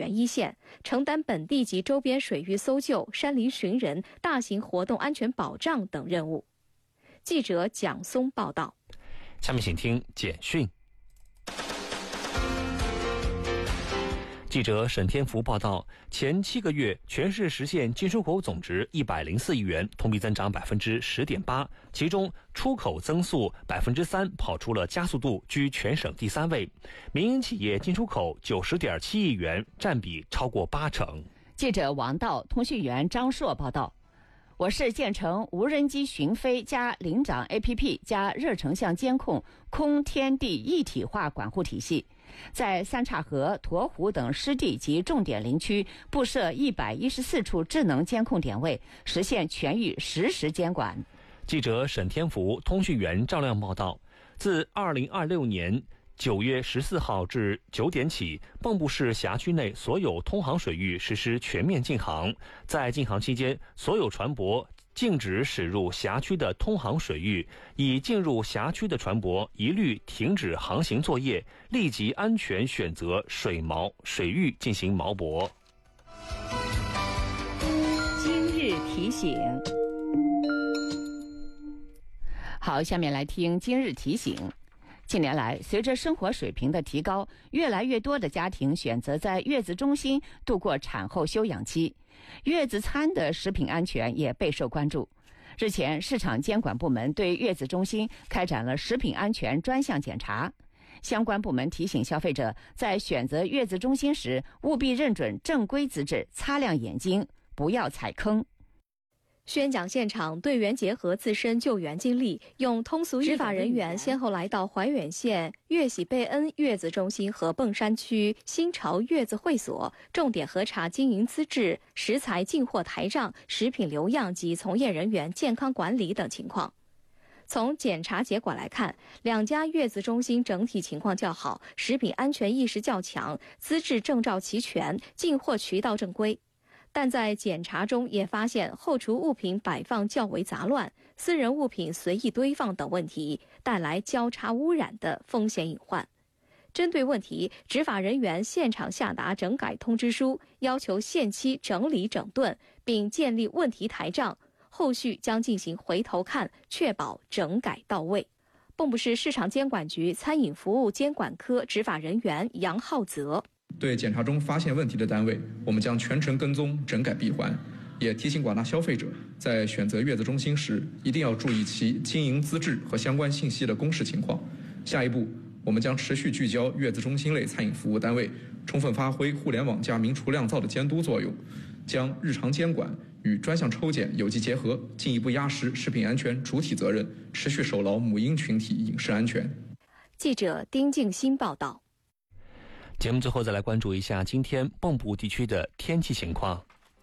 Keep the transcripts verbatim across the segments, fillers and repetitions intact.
援一线，承担本地及周边水域搜救、山林寻人、大型活动安全保障等任务。记者蒋松报道。 下面请听简讯。记者沈天福报道，前七个月全市实现进出口总值一百零四亿元，同比增长百分之十点八。其中出口增速百分之三，跑出了加速度，居全省第三位。民营企业进出口九十点七亿元，占比超过八成。 记者王道、通讯员张硕报道。我市建成无人机巡飞加领长 A P P 加热成像监控空天地一体化管护体系，在三岔河、沱湖等湿地及重点林区布设一百一十四处智能监控点位，实现全域实时监管。 记者沈天福、通讯员赵亮报道，自二零二六年九月十四号至九点起，蚌埠市辖区内所有通航水域实施全面禁航。在禁航期间，所有船舶禁止驶入辖区的通航水域，已进入辖区的船舶一律停止航行作业，立即安全选择水锚水域进行锚泊。 今日提醒。好，下面来听今日提醒。近年来，随着生活水平的提高，越来越多的家庭选择在月子中心度过产后休养期。月子餐的食品安全也备受关注。日前，市场监管部门对月子中心开展了食品安全专项检查。相关部门提醒消费者，在选择月子中心时，务必认准正规资质，擦亮眼睛，不要踩坑。 宣讲现场，队员结合自身救援经历，用通俗执法人员先后来到怀远县岳喜贝恩月子中心和砀山区新潮月子会所，重点核查经营资质、食材进货台账、食品留样及从业人员健康管理等情况。从检查结果来看，两家月子中心整体情况较好，食品安全意识较强，资质证照齐全，进货渠道正规。但在检查中也发现后厨物品摆放较为杂乱，私人物品随意堆放等问题，带来交叉污染的风险隐患。针对问题，执法人员现场下达整改通知书，要求限期整理整顿，并建立问题台账，后续将进行回头看，确保整改到位。蚌埠市市场监管局餐饮服务监管科执法人员杨浩泽。 对检查中发现问题的单位，我们将全程跟踪整改闭环，也提醒广大消费者，在选择月子中心时，一定要注意其经营资质和相关信息的公示情况。下一步，我们将持续聚焦月子中心类餐饮服务单位，充分发挥互联网加明厨亮灶的监督作用，将日常监管与专项抽检有机结合，进一步压实食品安全主体责任，持续守牢母婴群体饮食安全。 记者丁静欣报道。 节目最后再来关注一下今天蚌埠地区的天气情况。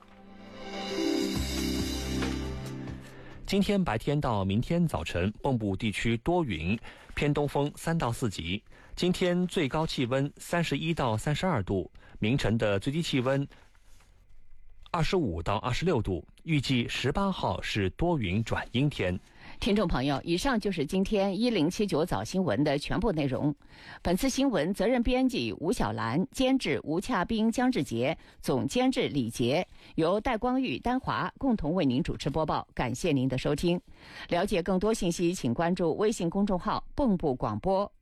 今天白天到明天早晨，蚌埠地区多云，偏东风三到四级。今天最高气温三十一到三十二度，明晨的最低气温二十五到二十六度，预计十八号是多云转阴天。 听众朋友，以上就是今天一零七九早新闻的全部内容。本次新闻责任编辑吴小兰，监制吴洽斌、江志杰，总监制李杰，由戴光玉、丹华共同为您主持播报。感谢您的收听。了解更多信息，请关注微信公众号蚌埠广播。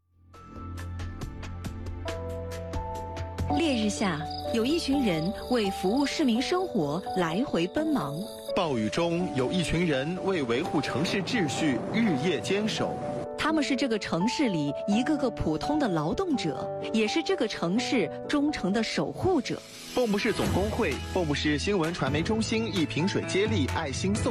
烈日下，有一群人为服务市民生活来回奔忙。 暴雨中，有一群人为维护城市秩序日夜坚守。 他们是这个城市里一个个普通的劳动者，也是这个城市忠诚的守护者。 蚌埠市总工会、蚌埠市新闻传媒中心一瓶水接力爱心送